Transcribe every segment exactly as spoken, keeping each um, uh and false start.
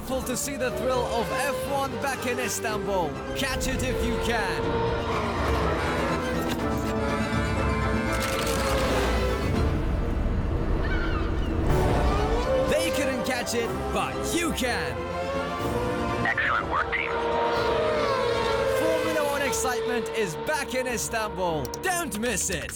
careful to see the thrill of F one back in Istanbul. Catch it if you can. They couldn't catch it, but you can. Excellent work, team. Formula One excitement is back in Istanbul. Don't miss it.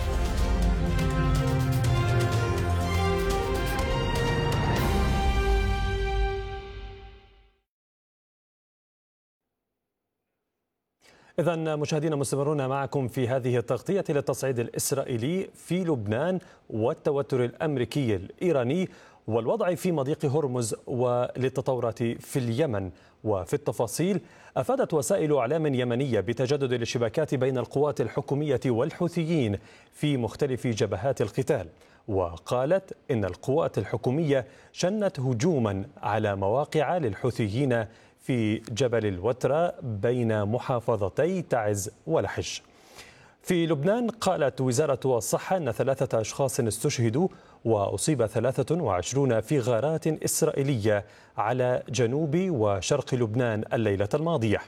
إذن مشاهدينا مستمرون معكم في هذه التغطية للتصعيد الإسرائيلي في لبنان والتوتر الأمريكي الإيراني والوضع في مضيق هرمز وللتطورات في اليمن. وفي التفاصيل، أفادت وسائل إعلام يمنية بتجدد الاشتباكات بين القوات الحكومية والحوثيين في مختلف جبهات القتال، وقالت إن القوات الحكومية شنت هجوما على مواقع للحوثيين في جبل الوترة بين محافظتي تعز ولحج. في لبنان، قالت وزارة الصحة أن ثلاثة أشخاص استشهدوا وأصيب ثلاثة وعشرون في غارات إسرائيلية على جنوب وشرق لبنان الليلة الماضية.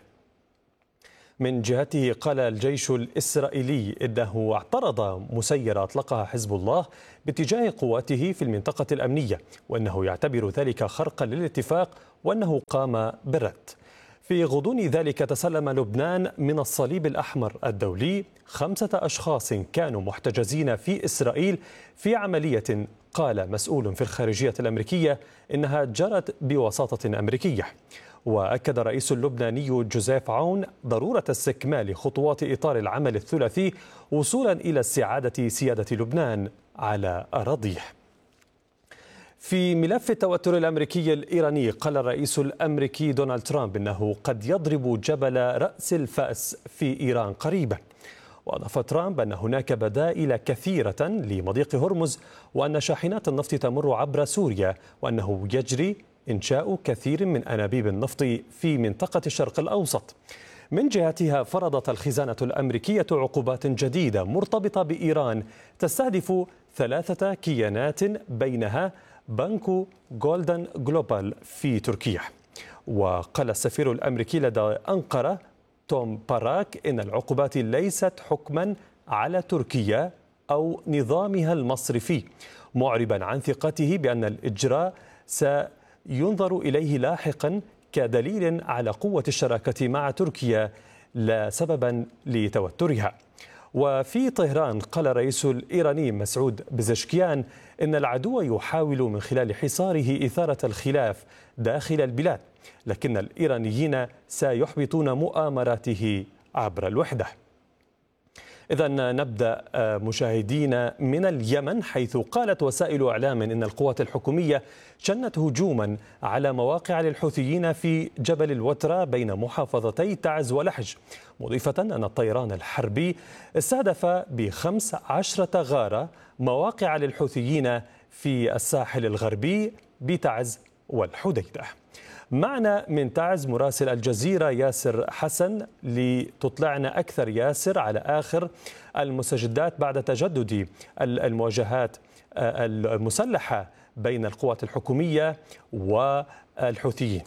من جهته، قال الجيش الإسرائيلي إنه اعترض مسيرة أطلقها حزب الله باتجاه قواته في المنطقة الأمنية، وأنه يعتبر ذلك خرقا للاتفاق وأنه قام بالرد. في غضون ذلك، تسلم لبنان من الصليب الأحمر الدولي خمسة أشخاص كانوا محتجزين في إسرائيل في عملية قال مسؤول في الخارجية الأمريكية إنها جرت بوساطة أمريكية. وأكد الرئيس اللبناني جوزيف عون ضرورة استكمال خطوات إطار العمل الثلاثي وصولا إلى استعادة سيادة لبنان على أراضيه. في ملف التوتر الأمريكي الإيراني، قال الرئيس الأمريكي دونالد ترامب إنه قد يضرب جبل رأس الفأس في إيران قريبا. وأضاف ترامب أن هناك بدائل كثيرة لمضيق هرمز، وأن شاحنات النفط تمر عبر سوريا، وأنه يجري إنشاء كثير من أنابيب النفط في منطقة الشرق الأوسط. من جهتها، فرضت الخزانة الأمريكية عقوبات جديدة مرتبطة بإيران تستهدف ثلاثة كيانات، بينها بنك جولدن جلوبال في تركيا. وقال السفير الأمريكي لدى أنقرة توم باراك إن العقوبات ليست حكما على تركيا أو نظامها المصرفي، معربا عن ثقته بأن الإجراء سينظر إليه لاحقا كدليل على قوة الشراكة مع تركيا لا سببا لتوترها. وفي طهران، قال الرئيس الإيراني مسعود بزشكيان إن العدو يحاول من خلال حصاره إثارة الخلاف داخل البلاد، لكن الإيرانيين سيحبطون مؤامراته عبر الوحدة. إذن نبدأ مشاهدينا من اليمن، حيث قالت وسائل إعلام إن القوات الحكومية شنت هجوما على مواقع للحوثيين في جبل الوترة بين محافظتي تعز ولحج، مضيفة أن الطيران الحربي استهدف بخمس عشرة غارة مواقع للحوثيين في الساحل الغربي بتعز والحديدة. معنا من تعز مراسل الجزيرة ياسر حسن لتطلعنا أكثر. ياسر، على آخر المستجدات بعد تجدد المواجهات المسلحة بين القوات الحكومية والحوثيين.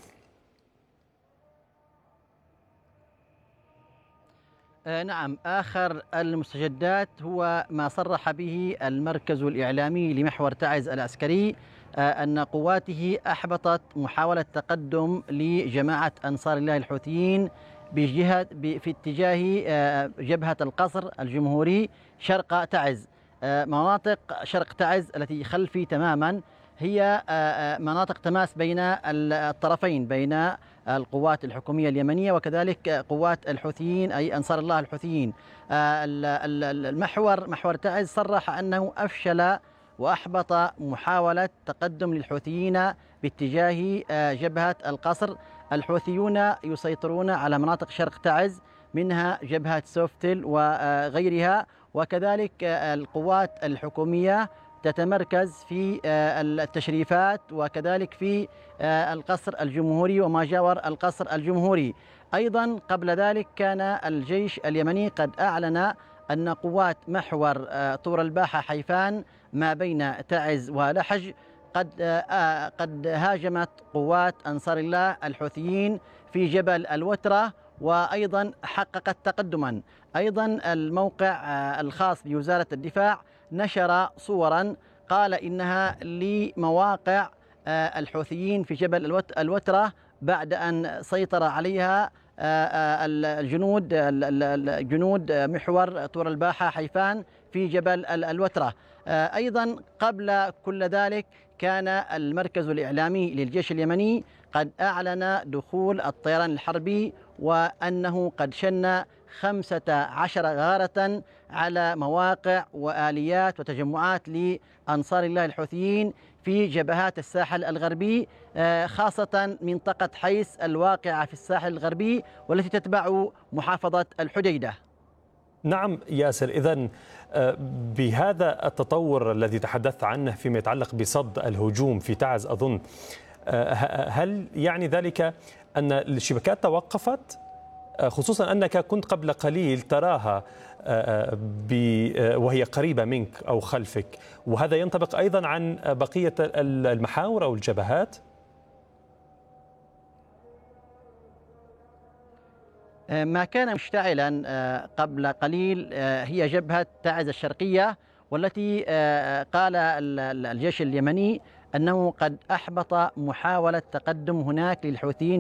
نعم، آخر المستجدات هو ما صرح به المركز الإعلامي لمحور تعز العسكري أن قواته أحبطت محاولة تقدم لجماعة أنصار الله الحوثيين بجهة في اتجاه جبهة القصر الجمهوري شرق تعز. مناطق شرق تعز التي خلفي تماما هي مناطق تماس بين الطرفين، بين القوات الحكومية اليمنية وكذلك قوات الحوثيين أي أنصار الله الحوثيين. المحور محور تعز صرح أنه أفشل وأحبط محاولة تقدم للحوثيين باتجاه جبهة القصر. الحوثيون يسيطرون على مناطق شرق تعز، منها جبهة سوفتل وغيرها، وكذلك القوات الحكومية تتمركز في التشريفات وكذلك في القصر الجمهوري وما جاور القصر الجمهوري. أيضا قبل ذلك كان الجيش اليمني قد أعلن أن قوات محور طور الباحة حيفان ما بين تعز ولحج قد قد هاجمت قوات أنصار الله الحوثيين في جبل الوترة، وأيضا حققت تقدما. أيضا الموقع الخاص بوزارة الدفاع نشر صورا قال إنها لمواقع الحوثيين في جبل الوترة بعد أن سيطر عليها الجنود جنود محور طور الباحة حيفان في جبل الوترة. أيضا قبل كل ذلك كان المركز الإعلامي للجيش اليمني قد أعلن دخول الطيران الحربي وأنه قد شن خمسة عشر غارة على مواقع وآليات وتجمعات لأنصار الله الحوثيين في جبهات الساحل الغربي، خاصة منطقة حيس الواقعة في الساحل الغربي والتي تتبع محافظة الحديدة. نعم ياسر، إذن بهذا التطور الذي تحدثت عنه فيما يتعلق بصد الهجوم في تعز أظن، هل يعني ذلك أن الشبكات توقفت؟ خصوصا أنك كنت قبل قليل تراها وهي قريبة منك أو خلفك، وهذا ينطبق أيضا عن بقية المحاور أو الجبهات؟ ما كان مشتعلا قبل قليل هي جبهة تعز الشرقية، والتي قال الجيش اليمني أنه قد أحبط محاولة تقدم هناك للحوثيين